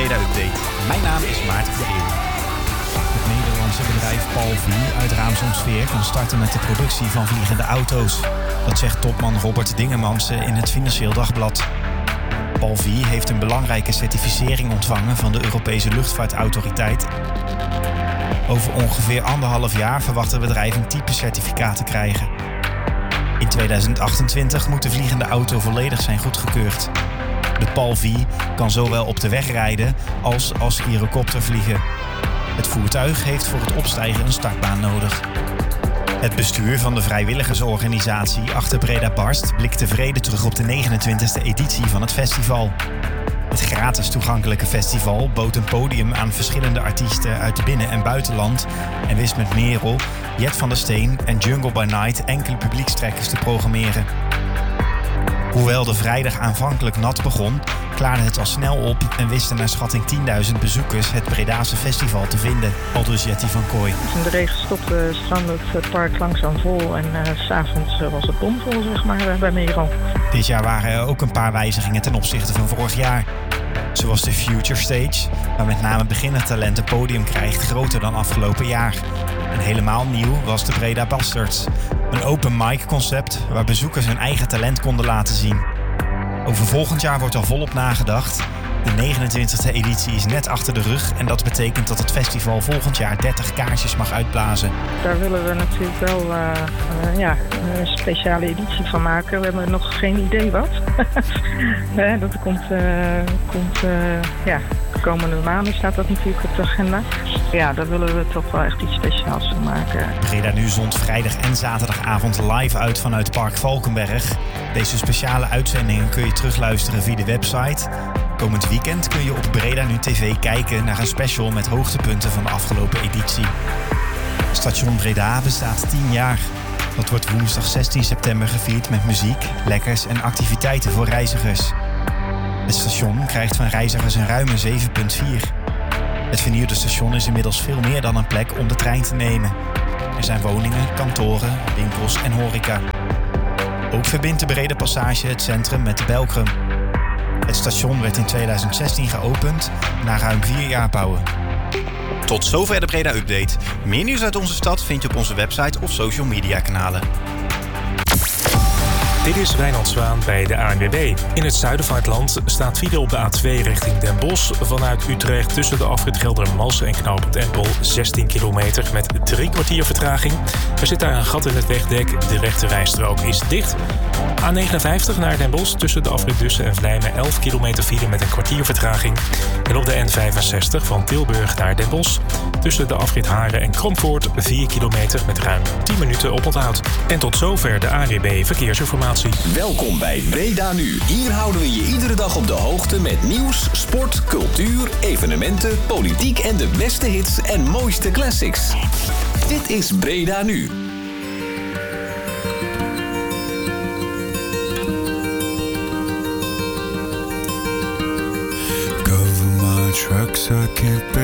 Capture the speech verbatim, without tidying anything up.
Breda Update. Mijn naam is Maarten van Eeuwen. Het Nederlandse bedrijf Palvie uit Raamsdonksveer kan starten met de productie van vliegende auto's. Dat zegt topman Robert Dingemansen in het Financieel Dagblad. Palvie heeft een belangrijke certificering ontvangen van de Europese Luchtvaartautoriteit. Over ongeveer anderhalf jaar verwacht het bedrijf een typecertificaat te krijgen. In tweeduizend achtentwintig moet de vliegende auto volledig zijn goedgekeurd. De Palvie kan zowel op de weg rijden als als gyrocopter vliegen. Het voertuig heeft voor het opstijgen een startbaan nodig. Het bestuur van de vrijwilligersorganisatie Achter Breda Barst blikt tevreden terug op de negenentwintigste editie van het festival. Het gratis toegankelijke festival bood een podium aan verschillende artiesten uit binnen- en buitenland en wist met Merel, Jet van der Steen en Jungle by Night enkele publiekstrekkers te programmeren. Hoewel de vrijdag aanvankelijk nat begon, klaarde het al snel op en wisten naar schatting tienduizend bezoekers het Bredase festival te vinden, aldus Jetty van Kooi. Toen de regen stopte, stroomde het park langzaam vol en uh, 's avonds uh, was het bomvol, zeg maar, uh, bij Merel. Dit jaar waren er ook een paar wijzigingen ten opzichte van vorig jaar. Zoals de Future Stage, waar met name beginnertalent een podium krijgt groter dan afgelopen jaar. En helemaal nieuw was de Breda Bastards. Een open mic concept waar bezoekers hun eigen talent konden laten zien. Over volgend jaar wordt al volop nagedacht. De negenentwintigste editie is net achter de rug en dat betekent dat het festival volgend jaar dertig kaarsjes mag uitblazen. Daar willen we natuurlijk wel uh, uh, ja, een speciale editie van maken. We hebben nog geen idee wat. dat komt, uh, komt uh, ja, de komende maanden staat dat natuurlijk op de agenda. Ja, daar willen we toch wel echt iets speciaals van maken. Breda Nu zond vrijdag en zaterdagavond live uit vanuit Park Valkenberg. Deze speciale uitzendingen kun je terugluisteren via de website. Komend weekend kun je op Breda Nu T V kijken naar een special met hoogtepunten van de afgelopen editie. Station Breda bestaat tien jaar. Dat wordt woensdag zestien september gevierd met muziek, lekkers en activiteiten voor reizigers. Het station krijgt van reizigers een ruime zeven komma vier. Het vernieuwde station is inmiddels veel meer dan een plek om de trein te nemen. Er zijn woningen, kantoren, winkels en horeca. Ook verbindt de Breda Passage het centrum met de Belkrum. Het station werd in tweeduizend zestien geopend na ruim vier jaar bouwen. Tot zover de Breda Update. Meer nieuws uit onze stad vind je op onze website of social media kanalen. Dit is Wijnand Zwaan bij de A N W B. In het zuiden van het land staat file op de A twee richting Den Bosch. Vanuit Utrecht tussen de afrit Geldermalsen en knooppunt Empel zestien kilometer met drie kwartier vertraging. Er zit daar een gat in het wegdek. De rechte rijstrook is dicht. A negenenvijftig naar Den Bosch tussen de afrit Dussen en Vlijmen elf kilometer file met een kwartier vertraging. En op de N vijfenzestig van Tilburg naar Den Bosch tussen de afrit Haren en Kromvoort vier kilometer met ruim tien minuten oponthoud. En tot zover de A N W B Verkeersinformatie. Welkom bij Breda Nu. Hier houden we je iedere dag op de hoogte met nieuws, sport, cultuur, evenementen, politiek en de beste hits en mooiste classics. Dit is Breda Nu. Cover my tracks, I can't bear